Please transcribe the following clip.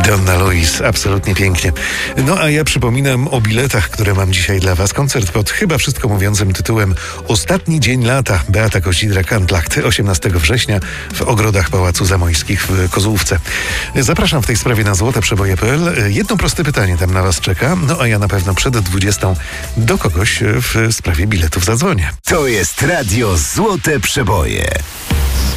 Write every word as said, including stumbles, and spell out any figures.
Donna Louise, absolutnie pięknie. No a ja przypominam o biletach, które mam dzisiaj dla Was. Koncert pod chyba wszystko mówiącym tytułem Ostatni dzień lata. Beata Koźidrak-Andlacht, osiemnastego września w ogrodach Pałacu Zamojskich w Kozłówce. Zapraszam w tej sprawie na złote przeboje kropka pe el. Jedno proste pytanie tam na Was czeka. No a ja na pewno przed dwudziestą do kogoś w sprawie biletów zadzwonię. To jest Radio Złote Przeboje.